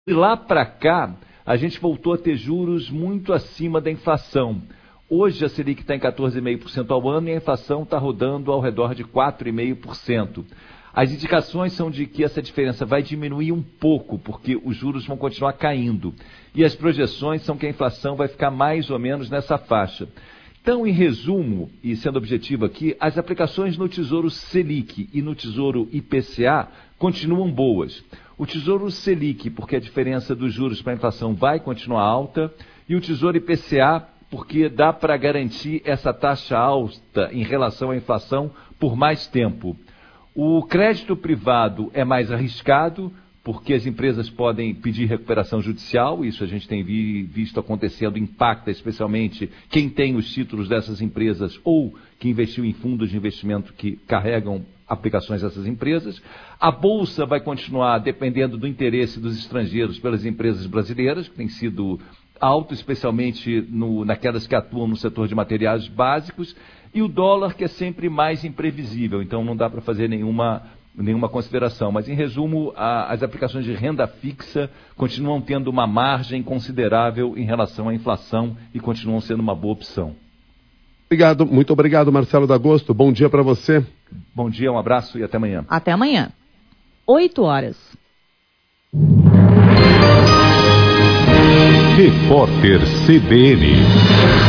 E lá para cá, a gente voltou a ter juros muito acima da inflação. Hoje a Selic está em 14,5% ao ano e a inflação está rodando ao redor de 4,5%. As indicações são de que essa diferença vai diminuir um pouco, porque os juros vão continuar caindo. E as projeções são que a inflação vai ficar mais ou menos nessa faixa. Então, em resumo, e sendo objetivo aqui, as aplicações no Tesouro Selic e no Tesouro IPCA continuam boas. O Tesouro Selic, porque a diferença dos juros para a inflação vai continuar alta, e o Tesouro IPCA, porque dá para garantir essa taxa alta em relação à inflação por mais tempo. O crédito privado é mais arriscado, porque as empresas podem pedir recuperação judicial, isso a gente tem visto acontecendo, impacta especialmente quem tem os títulos dessas empresas ou que investiu em fundos de investimento que carregam aplicações dessas empresas. A Bolsa vai continuar dependendo do interesse dos estrangeiros pelas empresas brasileiras, que tem sido alto, especialmente naquelas que atuam no setor de materiais básicos, e o dólar, que é sempre mais imprevisível, então não dá para fazer nenhuma consideração. Mas, em resumo, as aplicações de renda fixa continuam tendo uma margem considerável em relação à inflação e continuam sendo uma boa opção. Muito obrigado, Marcelo D'Agosto. Bom dia para você. Bom dia, um abraço e até amanhã. Até amanhã. 8h. Repórter CBN.